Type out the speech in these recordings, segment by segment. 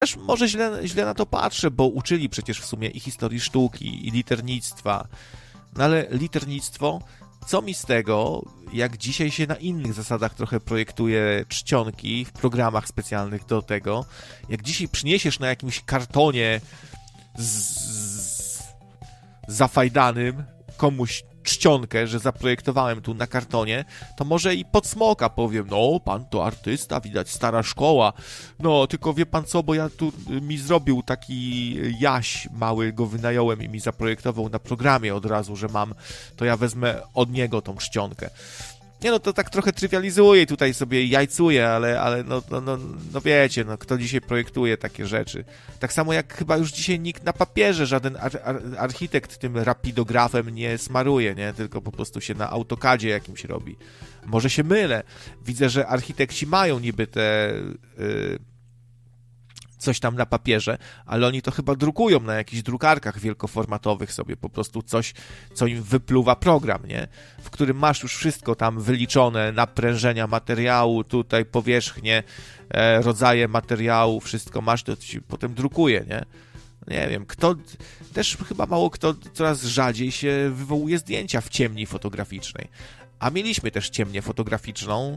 też może źle na to patrzę, bo uczyli przecież w sumie i historii sztuki, i liternictwa. No ale liternictwo, co mi z tego, jak dzisiaj się na innych zasadach trochę projektuje czcionki w programach specjalnych do tego, jak dzisiaj przyniesiesz na jakimś kartonie zafajdanym komuś czcionkę, że zaprojektowałem tu na kartonie, to może i pod smoka powiem, no, pan to artysta, widać stara szkoła, no, tylko wie pan co, bo ja tu mi zrobił taki Jaś mały, go wynająłem i mi zaprojektował na programie od razu, że mam, to ja wezmę od niego tą czcionkę. Nie no, to tak trochę trywializuje, tutaj sobie jajcuje, ale no wiecie, no kto dzisiaj projektuje takie rzeczy. Tak samo jak chyba już dzisiaj nikt na papierze, żaden architekt tym rapidografem nie smaruje, nie? Tylko po prostu się na AutoCadzie jakimś robi. Może się mylę. Widzę, że architekci mają niby te... coś tam na papierze, ale oni to chyba drukują na jakichś drukarkach wielkoformatowych sobie, po prostu coś, co im wypluwa program, nie? W którym masz już wszystko tam wyliczone, naprężenia materiału, tutaj powierzchnie, rodzaje materiału, wszystko masz, to ci potem drukuje, nie? Nie wiem, też chyba mało kto coraz rzadziej się wywołuje zdjęcia w ciemni fotograficznej. A mieliśmy też ciemnię fotograficzną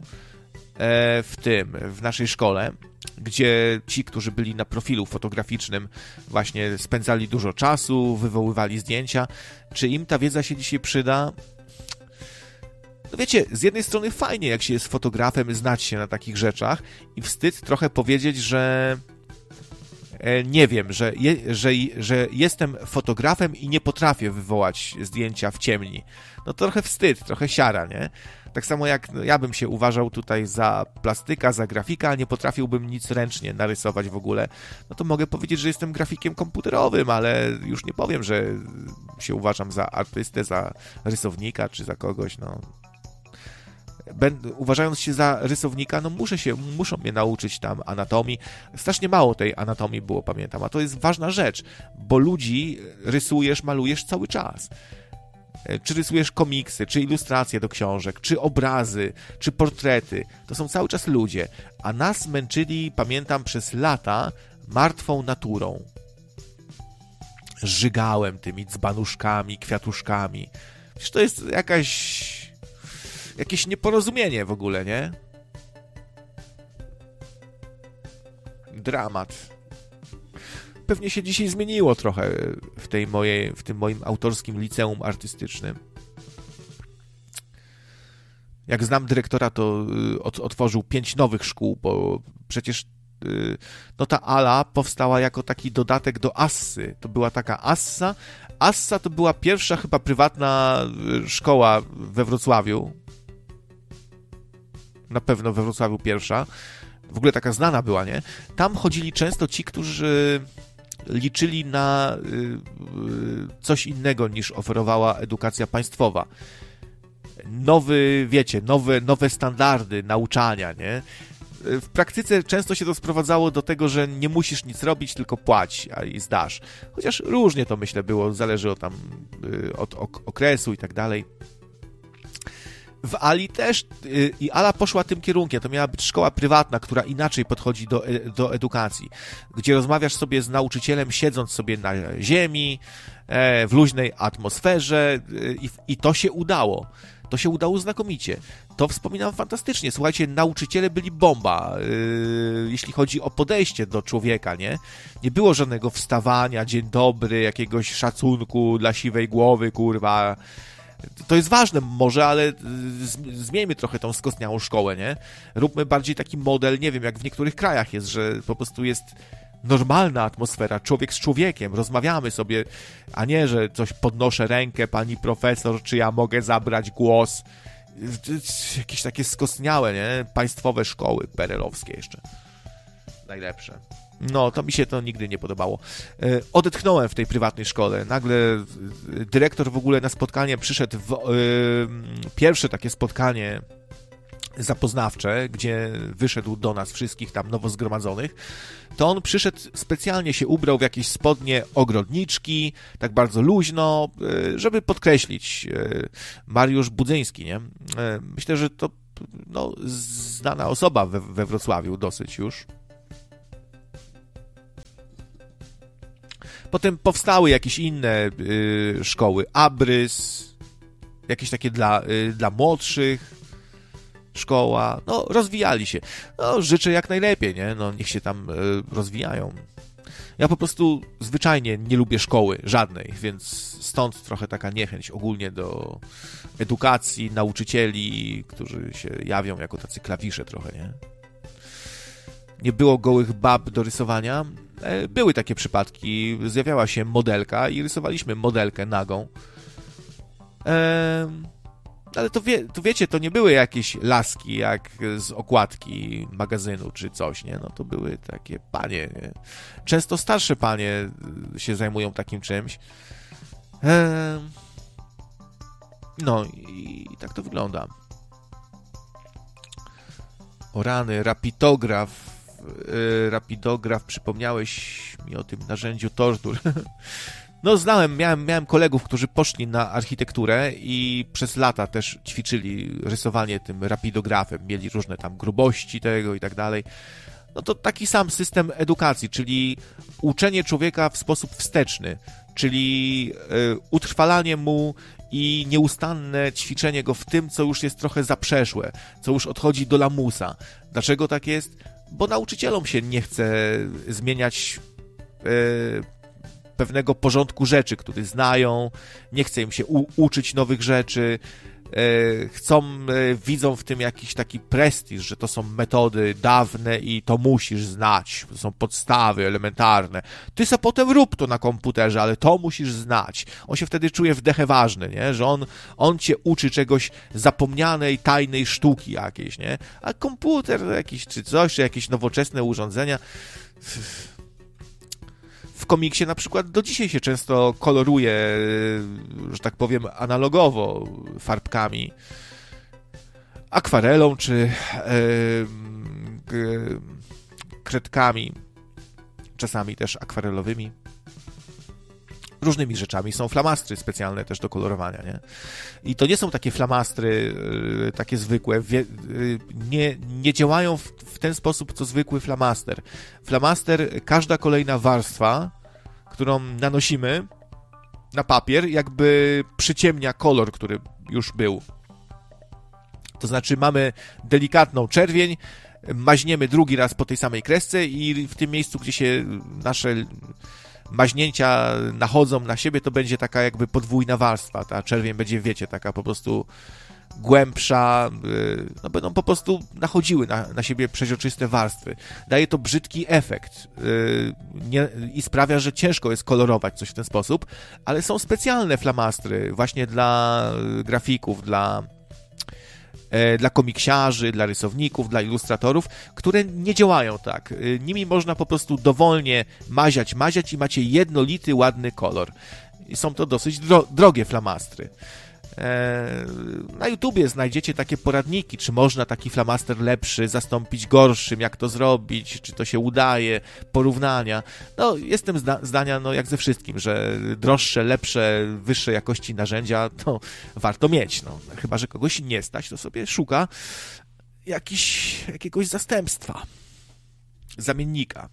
w naszej szkole, gdzie ci, którzy byli na profilu fotograficznym, właśnie spędzali dużo czasu, wywoływali zdjęcia. Czy im ta wiedza się dzisiaj przyda? No wiecie, z jednej strony fajnie, jak się jest fotografem, znać się na takich rzeczach i wstyd trochę powiedzieć, że nie wiem, że jestem fotografem i nie potrafię wywołać zdjęcia w ciemni. No trochę wstyd, trochę siara, nie? Tak samo jak ja bym się uważał tutaj za plastyka, za grafika, a nie potrafiłbym nic ręcznie narysować w ogóle, no to mogę powiedzieć, że jestem grafikiem komputerowym, ale już nie powiem, że się uważam za artystę, za rysownika czy za kogoś, no. Uważając się za rysownika, no muszą mnie nauczyć tam anatomii. Strasznie mało tej anatomii było, pamiętam, a to jest ważna rzecz, bo ludzi rysujesz, malujesz cały czas. Czy rysujesz komiksy, czy ilustracje do książek, czy obrazy, czy portrety. To są cały czas ludzie. A nas męczyli, pamiętam, przez lata martwą naturą. Żygałem tymi dzbanuszkami, kwiatuszkami. Przecież to jest jakieś nieporozumienie w ogóle, nie? Dramat. Pewnie się dzisiaj zmieniło trochę w tym moim autorskim liceum artystycznym. Jak znam dyrektora, to otworzył 5 nowych szkół, bo przecież no ta Ala powstała jako taki dodatek do Assy. To była taka Assa. Assa to była pierwsza chyba prywatna szkoła we Wrocławiu. Na pewno we Wrocławiu pierwsza. W ogóle taka znana była, nie? Tam chodzili często ci, którzy liczyli na coś innego niż oferowała edukacja państwowa. Nowe standardy nauczania, nie? W praktyce często się to sprowadzało do tego, że nie musisz nic robić, tylko płać i zdasz. Chociaż różnie to, myślę, było, zależy od okresu i tak dalej. W Ali też i Ala poszła tym kierunkiem. To miała być szkoła prywatna, która inaczej podchodzi do edukacji, gdzie rozmawiasz sobie z nauczycielem, siedząc sobie na ziemi, w luźnej atmosferze i to się udało. To się udało znakomicie. To wspominam fantastycznie. Słuchajcie, nauczyciele byli bomba, jeśli chodzi o podejście do człowieka, nie? Nie było żadnego wstawania, dzień dobry, jakiegoś szacunku dla siwej głowy, kurwa. To jest ważne może, ale zmieńmy trochę tą skostniałą szkołę, nie? Róbmy bardziej taki model, nie wiem, jak w niektórych krajach jest, że po prostu jest normalna atmosfera, człowiek z człowiekiem, rozmawiamy sobie, a nie, że coś podnoszę rękę, pani profesor, czy ja mogę zabrać głos. Jakieś takie skostniałe, nie? Państwowe szkoły perelowskie jeszcze. Najlepsze. No, to mi się to nigdy nie podobało. Odetchnąłem w tej prywatnej szkole. Nagle dyrektor w ogóle na spotkanie przyszedł pierwsze takie spotkanie zapoznawcze, gdzie wyszedł do nas wszystkich tam nowo zgromadzonych, to on przyszedł, specjalnie się ubrał w jakieś spodnie ogrodniczki, tak bardzo luźno, żeby podkreślić Mariusz Budzyński, nie? Myślę, że to znana osoba we Wrocławiu dosyć już. Potem powstały jakieś inne szkoły, abrys, jakieś takie dla młodszych, szkoła, no rozwijali się. No życzę jak najlepiej, nie? No niech się tam rozwijają. Ja po prostu zwyczajnie nie lubię szkoły żadnej, więc stąd trochę taka niechęć ogólnie do edukacji, nauczycieli, którzy się jawią jako tacy klawisze trochę, nie? Nie było gołych bab do rysowania. Były takie przypadki, zjawiała się modelka i rysowaliśmy modelkę nagą. Ale to wiecie, to nie były jakieś laski jak z okładki magazynu czy coś, nie? No to były takie panie, nie? Często starsze panie się zajmują takim czymś. No i tak to wygląda. O rany, rapidograf, przypomniałeś mi o tym narzędziu tortur. No miałem kolegów, którzy poszli na architekturę i przez lata też ćwiczyli rysowanie tym rapidografem, mieli różne tam grubości tego i tak dalej. No to taki sam system edukacji, czyli uczenie człowieka w sposób wsteczny, czyli utrwalanie mu i nieustanne ćwiczenie go w tym, co już jest trochę zaprzeszłe, co już odchodzi do lamusa. Dlaczego tak jest? Bo nauczycielom się nie chce zmieniać pewnego porządku rzeczy, które znają, nie chce im się uczyć nowych rzeczy, widzą w tym jakiś taki prestiż, że to są metody dawne i to musisz znać, to są podstawy elementarne. Ty se potem rób to na komputerze, ale to musisz znać. On się wtedy czuje wdechę ważny, nie? Że on cię uczy czegoś zapomnianej, tajnej sztuki jakiejś, nie? A komputer jakiś czy coś, czy jakieś nowoczesne urządzenia... W komiksie na przykład do dzisiaj się często koloruje, że tak powiem, analogowo farbkami, akwarelą czy kredkami, czasami też akwarelowymi, różnymi rzeczami. Są flamastry specjalne też do kolorowania, nie? I to nie są takie flamastry takie zwykłe, nie działają w ten sposób, co zwykły flamaster. Flamaster, każda kolejna warstwa, którą nanosimy na papier, jakby przyciemnia kolor, który już był. To znaczy mamy delikatną czerwień, maźniemy drugi raz po tej samej kresce i w tym miejscu, gdzie się nasze maźnięcia nachodzą na siebie, to będzie taka jakby podwójna warstwa. Ta czerwień będzie, wiecie, taka po prostu głębsza, no będą po prostu nachodziły na siebie przeźroczyste warstwy. Daje to brzydki efekt i sprawia, że ciężko jest kolorować coś w ten sposób, ale są specjalne flamastry właśnie dla grafików, dla komiksiarzy, dla rysowników, dla ilustratorów, które nie działają tak. Nimi można po prostu dowolnie maziać i macie jednolity, ładny kolor. I są to dosyć drogie flamastry. Na YouTubie znajdziecie takie poradniki, czy można taki flamaster lepszy zastąpić gorszym, jak to zrobić, czy to się udaje, porównania. No, jestem zdania, no jak ze wszystkim, że droższe, lepsze, wyższej jakości narzędzia to warto mieć. No, chyba że kogoś nie stać, to sobie szuka jakiegoś zastępstwa, zamiennika.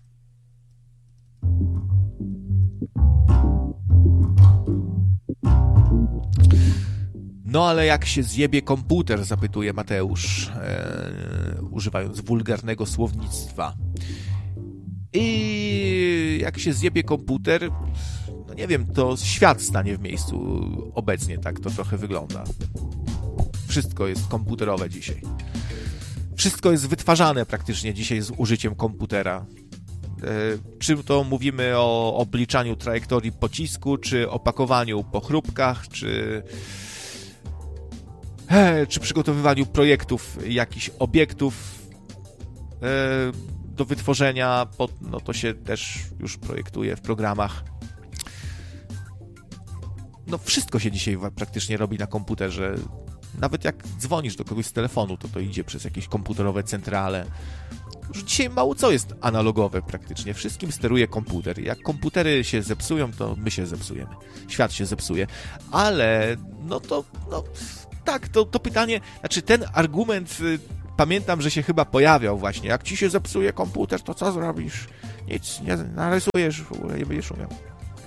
No ale jak się zjebie komputer, zapytuje Mateusz, używając wulgarnego słownictwa. I jak się zjebie komputer, no nie wiem, to świat stanie w miejscu obecnie, tak to trochę wygląda. Wszystko jest komputerowe dzisiaj. Wszystko jest wytwarzane praktycznie dzisiaj z użyciem komputera. Czy to mówimy o obliczaniu trajektorii pocisku, czy opakowaniu po chrupkach, czy przygotowywaniu projektów, jakichś obiektów do wytworzenia, no to się też już projektuje w programach. No wszystko się dzisiaj praktycznie robi na komputerze. Nawet jak dzwonisz do kogoś z telefonu, to idzie przez jakieś komputerowe centrale. Już dzisiaj mało co jest analogowe praktycznie. Wszystkim steruje komputer. Jak komputery się zepsują, to my się zepsujemy. Świat się zepsuje. Ale tak, to pytanie, znaczy ten argument, pamiętam, że się chyba pojawiał właśnie. Jak ci się zepsuje komputer, to co zrobisz? Nic nie narysujesz, w ogóle nie będziesz umiał.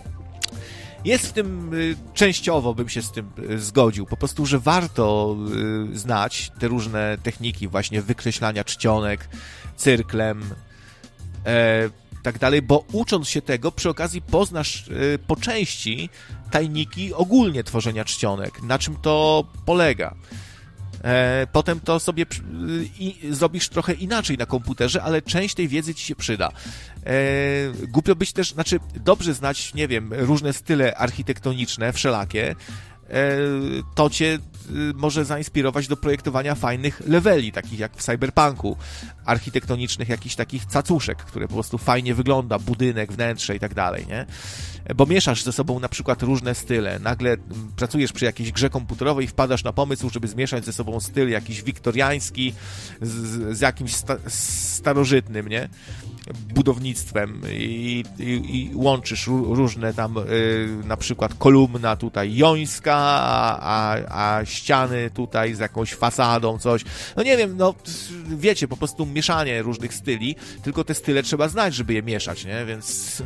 Jest w tym częściowo, bym się z tym zgodził, po prostu, że warto znać te różne techniki właśnie wykreślania czcionek cyrklem, tak dalej, bo ucząc się tego, przy okazji poznasz po części tajniki ogólnie tworzenia czcionek, na czym to polega. Potem to sobie zrobisz trochę inaczej na komputerze, ale część tej wiedzy ci się przyda. Głupio być też, znaczy dobrze znać, nie wiem, różne style architektoniczne, wszelakie, to cię może zainspirować do projektowania fajnych leveli, takich jak w Cyberpunku, architektonicznych jakichś takich cacuszek, które po prostu fajnie wygląda, budynek, wnętrze i tak dalej, nie? Bo mieszasz ze sobą na przykład różne style, nagle pracujesz przy jakiejś grze komputerowej i wpadasz na pomysł, żeby zmieszać ze sobą styl jakiś wiktoriański z jakimś starożytnym, nie? Budownictwem i łączysz różne tam na przykład kolumna tutaj jońska, a ściany tutaj z jakąś fasadą, coś. No nie wiem, no wiecie, po prostu mieszanie różnych styli, tylko te style trzeba znać, żeby je mieszać, nie? Więc...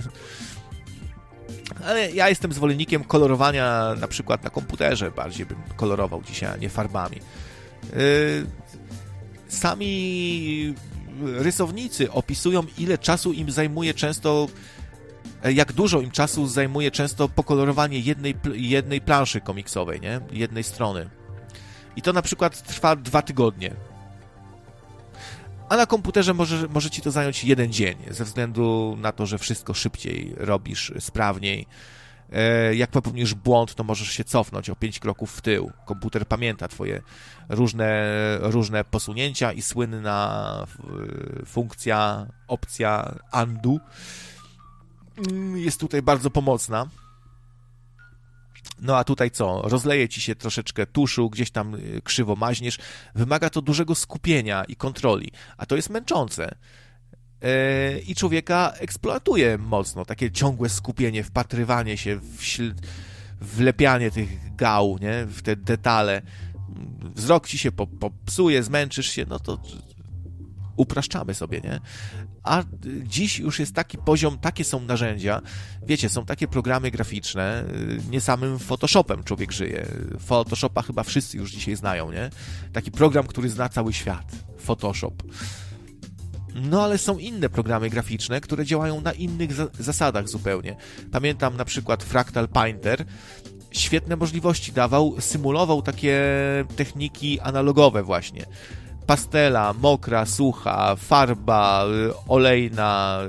Ale ja jestem zwolennikiem kolorowania na przykład na komputerze, bardziej bym kolorował dzisiaj, a nie farbami. Sami rysownicy opisują, ile czasu im zajmuje często, jak dużo im czasu zajmuje często pokolorowanie jednej planszy komiksowej, nie? Jednej strony. I to na przykład trwa 2 tygodnie. A na komputerze może ci to zająć 1 dzień, ze względu na to, że wszystko szybciej robisz, sprawniej. Jak popełnisz błąd, to możesz się cofnąć o 5 kroków w tył. Komputer pamięta twoje różne posunięcia i słynna funkcja, opcja undo jest tutaj bardzo pomocna. No a tutaj co? Rozleje ci się troszeczkę tuszu, gdzieś tam krzywo maźniesz. Wymaga to dużego skupienia i kontroli, a to jest męczące. I człowieka eksploatuje mocno. Takie ciągłe skupienie, wpatrywanie się, wlepianie tych gał, nie? W te detale. Wzrok ci się popsuje, zmęczysz się, no to upraszczamy sobie, nie? A dziś już jest taki poziom, takie są narzędzia, wiecie, są takie programy graficzne, nie samym Photoshopem człowiek żyje. Photoshopa chyba wszyscy już dzisiaj znają, nie? Taki program, który zna cały świat. Photoshop. No ale są inne programy graficzne, które działają na innych zasadach zupełnie. Pamiętam na przykład Fractal Painter, świetne możliwości dawał, symulował takie techniki analogowe właśnie. Pastela, mokra, sucha, farba olejna,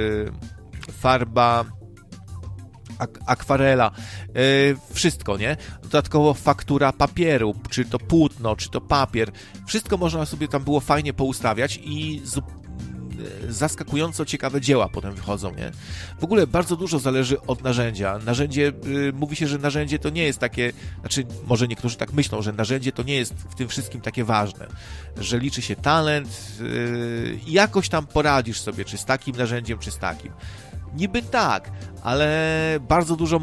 farba akwarela, wszystko, nie? Dodatkowo faktura papieru, czy to płótno, czy to papier, wszystko można sobie tam było fajnie poustawiać i zaskakująco ciekawe dzieła potem wychodzą, nie? W ogóle bardzo dużo zależy od narzędzia. Narzędzie, mówi się, że narzędzie to nie jest takie, znaczy może niektórzy tak myślą, że narzędzie to nie jest w tym wszystkim takie ważne, że liczy się talent i jakoś tam poradzisz sobie, czy z takim narzędziem, czy z takim. Niby tak, ale bardzo dużo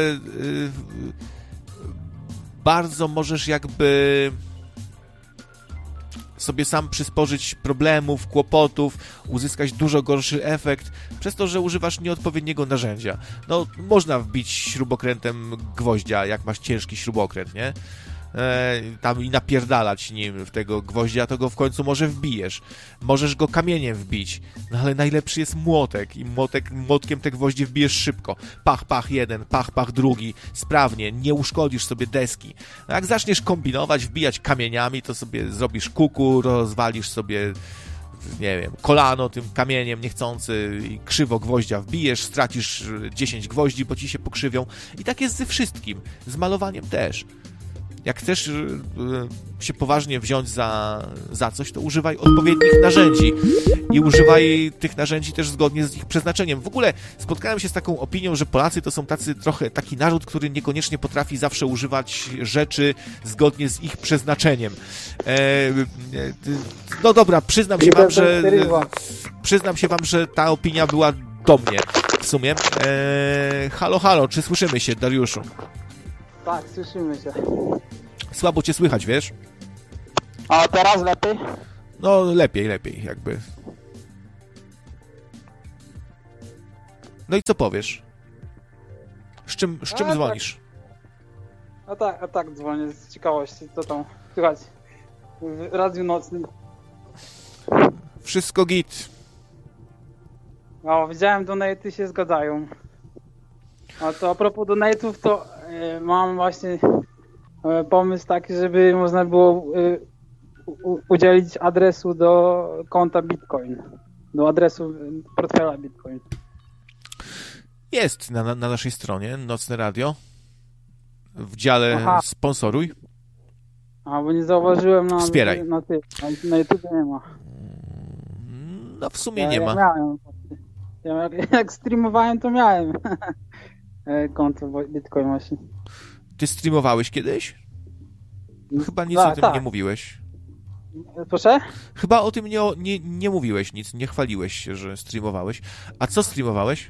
bardzo możesz jakby sobie sam przysporzyć problemów, kłopotów, uzyskać dużo gorszy efekt, przez to, że używasz nieodpowiedniego narzędzia. No, można wbić śrubokrętem gwoździa, jak masz ciężki śrubokręt, nie? Tam i napierdalać nim w tego gwoździa, to go w końcu może wbijesz. Możesz go kamieniem wbić, no ale najlepszy jest młotek i młotkiem te gwoździe wbijesz szybko. Pach, pach jeden, pach, pach drugi, sprawnie, nie uszkodzisz sobie deski. No jak zaczniesz kombinować, wbijać kamieniami, to sobie zrobisz kuku, rozwalisz sobie, nie wiem, kolano tym kamieniem niechcący i krzywo gwoździa wbijesz, stracisz 10 gwoździ, bo ci się pokrzywią. I tak jest ze wszystkim. Z malowaniem też. Jak chcesz się poważnie wziąć za coś, to używaj odpowiednich narzędzi i używaj tych narzędzi też zgodnie z ich przeznaczeniem. W ogóle spotkałem się z taką opinią, że Polacy to są taki naród, który niekoniecznie potrafi zawsze używać rzeczy zgodnie z ich przeznaczeniem. No dobra, przyznam się wam, że ta opinia była do mnie w sumie. Halo, halo, czy słyszymy się, Dariuszu? Tak, słyszymy się. Słabo cię słychać, wiesz? A teraz lepiej? No, lepiej, jakby. No i co powiesz? Z czym A, dzwonisz? A tak dzwonię z ciekawości, co tam słychać w radiu nocnym. Wszystko git. O, widziałem, donaty się zgadzają. A to a propos donate'ów, to mam właśnie pomysł taki, żeby można było udzielić adresu do konta Bitcoin. Do adresu portfela Bitcoin. Jest na naszej stronie Nocne Radio. W dziale sponsoruj. A, bo nie zauważyłem Wspieraj. Na YouTube nie ma. No w sumie nie ma. Miałem. Jak streamowałem, to miałem konto Bitcoin właśnie. Ty streamowałeś kiedyś? Chyba nic o tym nie mówiłeś. Proszę? Chyba o tym nie mówiłeś nic, nie chwaliłeś się, że streamowałeś. A co streamowałeś?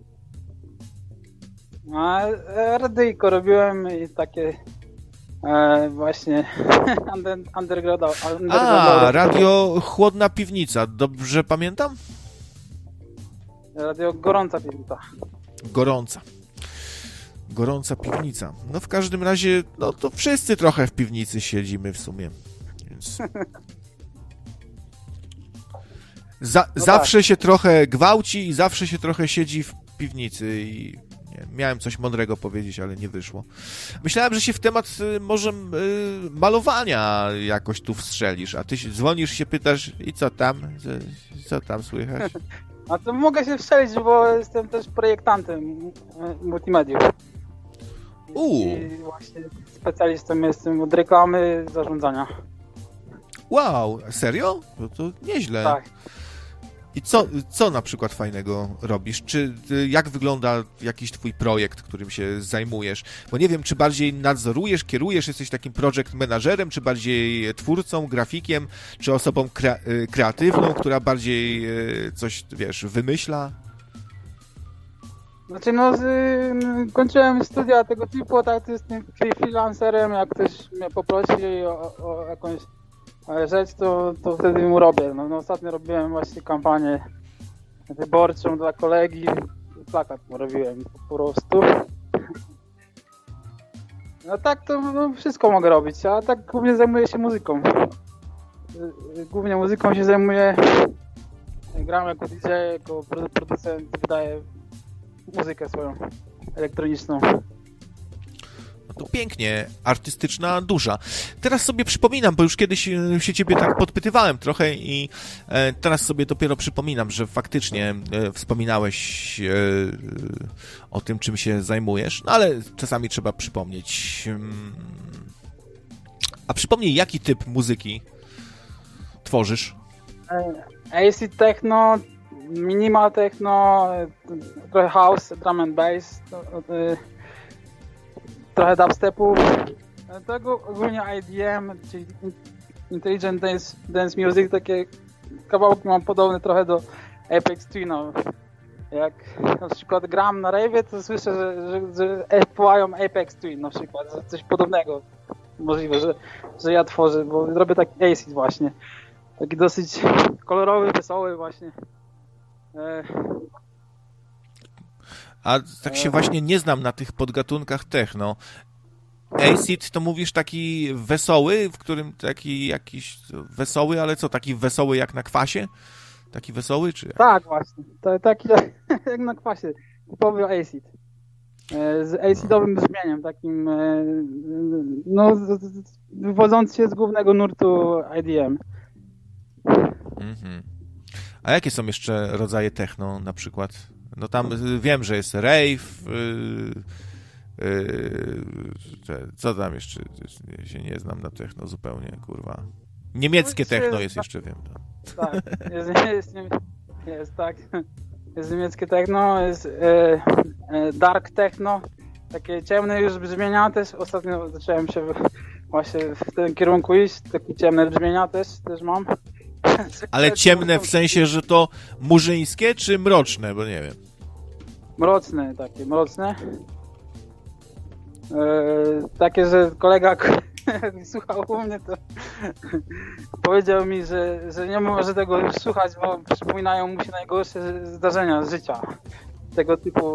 A radyjko robiłem i takie właśnie undergroundowe. A, radio Chłodna Piwnica, dobrze pamiętam? Radio Gorąca Piwnica. Gorąca piwnica. No w każdym razie, no to wszyscy trochę w piwnicy siedzimy w sumie. Więc... zawsze się trochę gwałci i zawsze się trochę siedzi w piwnicy i miałem coś mądrego powiedzieć, ale nie wyszło. Myślałem, że się w temat może malowania jakoś tu wstrzelisz, a ty dzwonisz się, pytasz i co tam? Co tam słychać? A to mogę się wstrzelić, bo jestem też projektantem multimediów. I właśnie specjalistą jestem od reklamy, zarządzania. Wow, serio? No to nieźle. Tak. I co na przykład fajnego robisz? Jak wygląda jakiś twój projekt, którym się zajmujesz? Bo nie wiem, czy bardziej nadzorujesz, kierujesz, jesteś takim project managerem, czy bardziej twórcą, grafikiem, czy osobą kreatywną, która bardziej coś, wiesz, wymyśla? Znaczy, kończyłem studia tego typu, tak, jestem freelancerem, jak ktoś mnie poprosi o jakąś rzecz, to wtedy mu robię. No, ostatnio robiłem właśnie kampanię wyborczą dla kolegi, plakat mu robiłem po prostu. No tak to wszystko mogę robić, a tak głównie zajmuję się muzyką. Głównie muzyką się zajmuję, gram jako DJ, jako producent, wydaję muzykę swoją elektroniczną. No to pięknie, artystyczna dusza. Teraz sobie przypominam, bo już kiedyś się ciebie tak podpytywałem trochę i teraz sobie dopiero przypominam, że faktycznie wspominałeś o tym, czym się zajmujesz, no ale czasami trzeba przypomnieć. A przypomnij, jaki typ muzyki tworzysz? Acid techno, minimal techno, trochę house, drum and bass, trochę dubstepu, tego ogólnie IDM, czyli Intelligent Dance Music, takie kawałki mam podobne trochę do Apex Twin. Jak na przykład gram na rave'ie, to słyszę, że wołają Apex Twin na przykład, że coś podobnego możliwe, że ja tworzę, bo robię taki acid właśnie. Taki dosyć kolorowy, wesoły właśnie. A tak się właśnie nie znam na tych podgatunkach techno. Acid to mówisz taki wesoły, w którym taki jakiś wesoły, ale co, taki wesoły jak na kwasie? Taki wesoły, czy jak? Tak, właśnie. Taki jak na kwasie. Typowy acid. Z acidowym brzmieniem, takim wywodzący się z głównego nurtu IDM. Mhm. A jakie są jeszcze rodzaje techno na przykład? No tam wiem, że jest rave, co tam jeszcze? Się nie znam na techno zupełnie, kurwa. Niemieckie techno jest jeszcze, wiem. Tak, jest tak. Jest niemieckie techno, jest dark techno, takie ciemne już brzmienia też. Ostatnio zacząłem się właśnie w tym kierunku iść, takie ciemne brzmienia też mam. Ale ciemne w sensie, że to murzyńskie czy mroczne, bo nie wiem. Mroczne, takie mroczne. Takie, że kolega słuchał u mnie, to powiedział mi, że nie może tego już słuchać, bo przypominają mu się najgorsze zdarzenia z życia. Tego typu